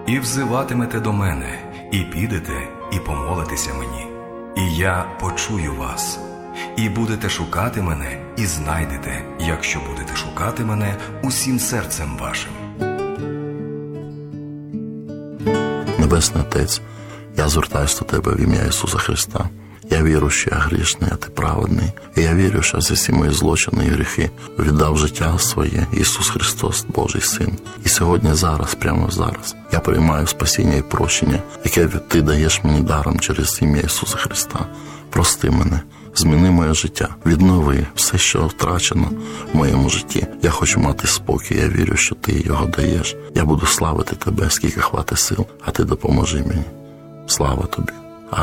І взиватимете до мене, і підете, і помолитеся мені. І я почую вас. І будете шукати мене, і знайдете, якщо будете шукати мене усім серцем вашим. Небесний Отець, я звертаюся до Тебе в ім'я Ісуса Христа. Я вірю, що я грішний, а Ти праведний. І я вірю, що за всі мої злочини і гріхи віддав життя своє Ісус Христос, Божий Син. І сьогодні, зараз, прямо зараз, я приймаю спасіння і прощення, яке Ти даєш мені даром через ім'я Ісуса Христа. Прости мене, зміни моє життя, віднови все, що втрачено в моєму житті. Я хочу мати спокій, я вірю, що Ти його даєш. Я буду славити Тебе, скільки хватить сил, а Ти допоможи мені. Слава Тобі.